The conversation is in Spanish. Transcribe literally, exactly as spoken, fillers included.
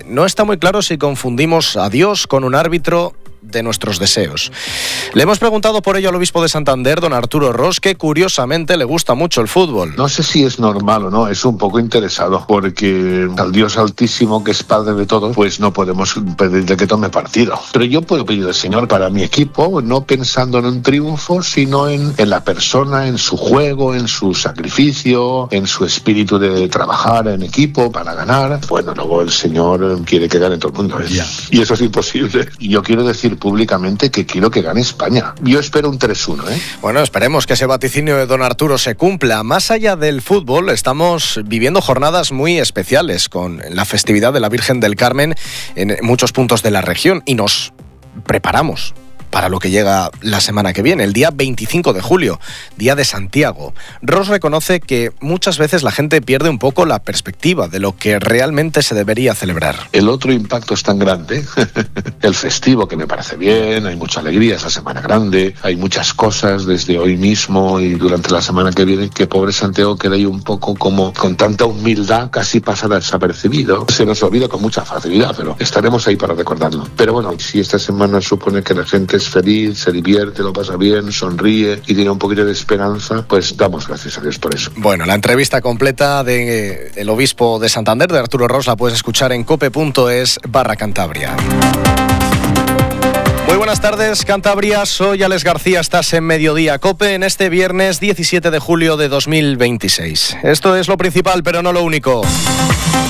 no está muy claro si confundimos a Dios con un árbitro de nuestros deseos. Le hemos preguntado por ello al obispo de Santander, don Arturo Ros, que curiosamente le gusta mucho el fútbol. No sé si es normal o no, es un poco interesado, porque al Dios Altísimo, que es Padre de todos, pues no podemos pedirle que tome partido. Pero yo puedo pedir al Señor para mi equipo, no pensando en un triunfo, sino en, en la persona, en su juego, en su sacrificio, en su espíritu de trabajar en equipo para ganar. Bueno, luego el Señor quiere que gane todo el mundo, ¿eh? Yeah. Y eso es imposible. Y yo quiero decir públicamente que quiero que gane España. Yo espero un tres uno, ¿eh? Bueno, esperemos que ese vaticinio de don Arturo se cumpla. Más allá del fútbol, estamos viviendo jornadas muy especiales con la festividad de la Virgen del Carmen en muchos puntos de la región y nos preparamos para lo que llega la semana que viene, el día veinticinco de julio, Día de Santiago. Ros reconoce que muchas veces la gente pierde un poco la perspectiva de lo que realmente se debería celebrar. El otro impacto es tan grande, el festivo, que me parece bien, hay mucha alegría, es la Semana Grande, hay muchas cosas desde hoy mismo y durante la semana que viene, que pobre Santiago queda ahí un poco como con tanta humildad, casi pasa desapercibido. Se nos olvida con mucha facilidad, pero estaremos ahí para recordarlo. Pero bueno, si esta semana supone que la gente es feliz, se divierte, lo pasa bien, sonríe y tiene un poquito de esperanza, pues damos gracias a Dios por eso. Bueno, la entrevista completa de el obispo de Santander, de Arturo Ros, la puedes escuchar en cope.es barra Cantabria. Muy buenas tardes, Cantabria, soy Alex García, estás en Mediodía Cope en este viernes diecisiete de julio de dos mil veintiséis. Esto es lo principal, pero no lo único.